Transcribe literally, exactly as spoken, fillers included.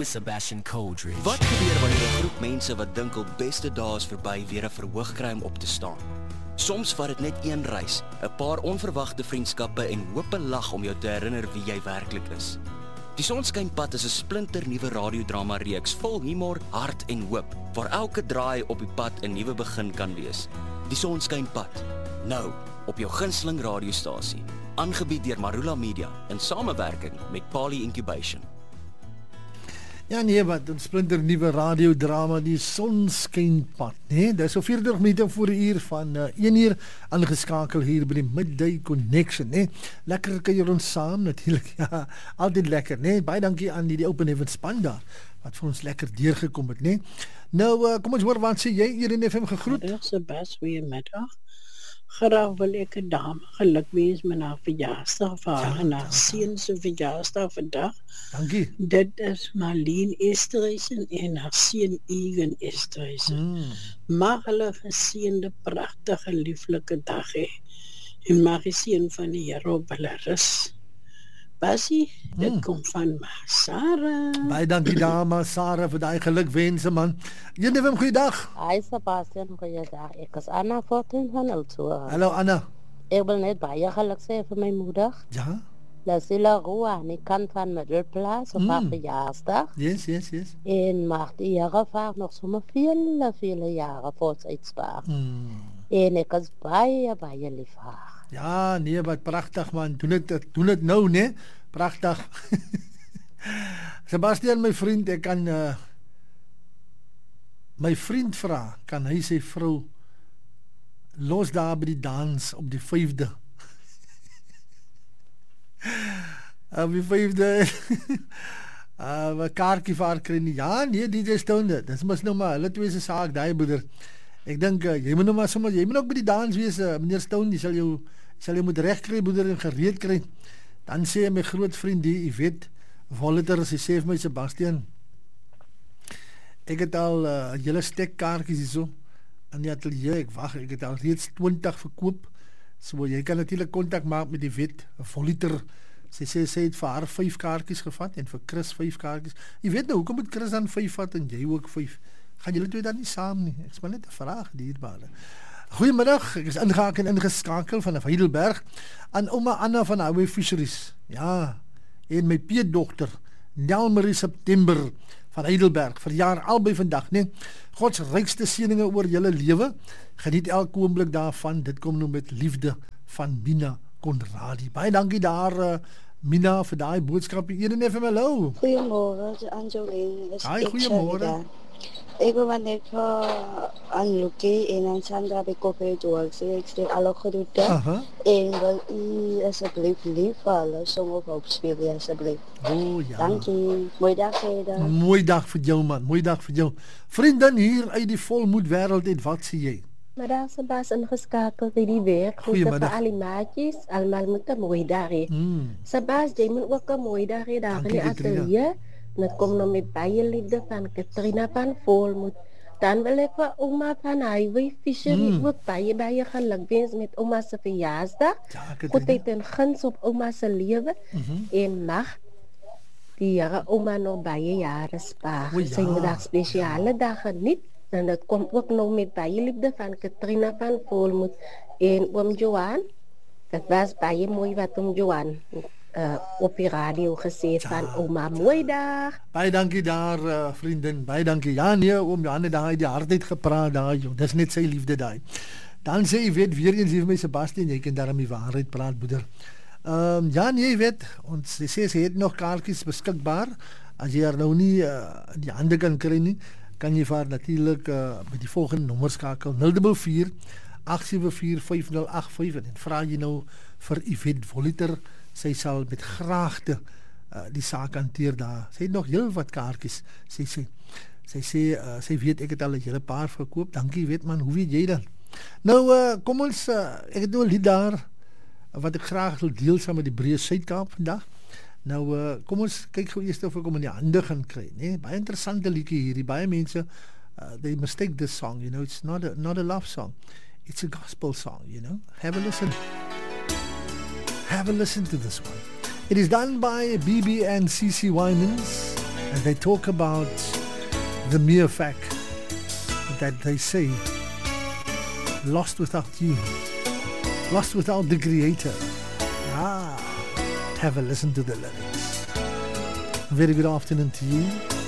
Sebastian Coldridge. Wat gebeur wanneer 'n groep mense wat dink hul beste dae is verby weer 'n verhoog kry om op te staan? Soms vat dit net een reis, 'n paar onverwagte vriendskappe en hoop 'n lag om jou te herinner wie jy werklik is. Die Sonskynpad is 'n splinternuwe radiodrama reeks vol humor, hart en hoop, waar elke draai op die pad 'n nuwe begin kan wees. Die Sonskynpad, nou op jou gunsteling radiostasie, aangebied deur Marula Media in samewerking met Pali Incubation. Ja nee, wat ons splinter nuwe radiodrama Die Sonskynpad, né? Dis so viertig minute voor die uur van uh, een uur aangeskakel hier by die Midday Connection, né? Lekker kuier ons saam natuurlik. Ja, altyd lekker, né? Baie dankie aan die, die Open Heaven span daar wat vir ons lekker deurgekom het, né? Nou uh, kom ons hoor wat sê jy hier in F M gegroet. Middag Sebas, goeiemiddag. Graag wil ek 'n dame gelukwens met haar verjaarsdag vir haar en haar seun se verjaarsdag vandag. Dankie. Dit is Marlene Esterhuizen en haar seun Egan Esterhuizen. Mm. Mag hulle geseënde, pragtige, lieflike dag hê. En mag die seën van die Here op hulle rus. Basie, dit mm. kom van my Sarah. Baie dankie dame Sarah vir daai gelukwense man. Jy neem 'n goeie dag. Hi Sebastian, goeie dag. Ek is Anna Fortin van Altoa. Hallo Anna. Ek wil net baie geluk sê vir my moeder. Ja. Lasila Roa, die kant van Middelplaats op haar verjaarsdag. Yes, yes, yes. En mag die Here vaar nog sommer vele, vele jare voor ons uitspaar. Mm. En ek is baie, baie lief haar. Ja, nee, wat pragtig man. Doen dit doen dit nou, né? Pragtig. Sebastian, my vriend, ek kan uh, my vriend vra, kan hy sy vrou los daar by die dans op die vyfde? Op die vyfde uh, 'n kaartjie vir haar kry nie. Ja, nee, die is stonde. Dis mos nou maar hulle twee se saak, daai broeder. Ek dink uh, jy moet nou maar sommer jy moet ook by die dans wees, uh, meneer Stone, jy sal jou sal jy moet reg kry broeder en gereed kry. Dan sê my groot vriend die Yvette Voliter, sy sê vir my Sebastian, ek het al 'n uh, hele stek kaartjies hierso in die ateljee. Ek wag, ek het al reeds twintig verkoop. So jy kan natuurlik kontak maak met die Yvette Voliter. Sy sê sy het vir haar vyf kaartjies gevat en vir Chris vyf kaartjies. Jy weet nou hoekom moet Chris dan vyf vat en jy ook vyf? Gaan julle twee dan nie saam nie? Ek sê net 'n vraag dierbare. Goeiemiddag, ek is ingehaak en ingeskakel vanaf Heidelberg aan ouma Anna van Highway Fisheries. Ja, en my peetdogter Nelmarie September van Heidelberg, verjaar albei vandag, né? God se rykste seëninge oor julle lewe. Geniet elke oomblik daarvan. Dit kom nou met liefde van Mina Konradi. Baie dankie daar uh, Mina vir daai boodskap. Een en effe hallo. Goeiemôre, Angeline. Hi, goeiemôre. Ek wil net vir aan Lucky en aan Sandra by Koffie Joel sê ek sê alle groete. Uh-huh. En wil u asseblief lief vir hulle song op opspeel asseblief. Oh ja. Dankie. Mooi dag verder. Mooi dag vir jou man. Mooi dag vir jou. Vriendin hier uit die volmoed wêreld en wat sê jy? Middag Sebas ingeskakel by die werk. Goeiemiddag vir al die maatjies. Almal moet 'n mooi dag hê. Mm. Sebas, jy moet ook 'n mooi dag hê daar in die ateljee. Net kom nou met baie liefde van Katrina van Volmoed. Dan wil ek vir ouma van Highway Fisheries mm. ook baie baie gelukwens met ouma se verjaarsdag. Ja, goedheid en guns op ouma se lewe. Mm-hmm. En mag die Here ouma nog baie jare spaar. Ja. Sy moet 'n spesiale dag geniet. En dit kom ook nou met baie liefde van Katrina van Volmoed en oom Johan. Dit was baie mooi wat oom Johan Uh, op die radio gesê ja. Van ouma, mooi dag. Baie dankie daar uh, vriendin, baie dankie. Ja nee, oom Johan het daai die hardheid gepraat daai, joh. Dis net sy liefde daai. Dan sê jy weet weer eens hier vir my Sebastian, jy kan daarom die waarheid praat broeder. Ehm um, ja nee, jy weet, ons sy sê sy het nog kaartjies beskikbaar. As jy haar nou nie uh, in die hande kan kry nie, kan jy vir natuurlik uh, met die volgende nommer skakel nul vier vier agt sewe vier vyf nul agt vyf en vra jy nou vir Yvette Voliter. Sy sal met graagte uh, die saak hanteer daar. Sy het nog heel wat kaartjies. Sy sê sy sê uh, sy weet ek het al 'n hele paar verkoop. Dankie, weet man, hoe weet jy dan? Nou uh, kom ons uh, ek het nou 'n lied daar uh, wat ek graag wil deel saam met die Breë Suid-Kaap vandag. Nou uh, kom ons kyk gou eers of ek hom in die hande gaan kry, né? Baie interessante liedjie hierdie. Baie mense uh, they mistake this song, you know, it's not a not a love song. It's a gospel song, you know. Have a listen. Have a listen to this one. It is done by B B and C C Winans. And they talk about the mere fact that they say, lost without you, lost without the Creator. Ah, have a listen to the lyrics. Very good afternoon to you.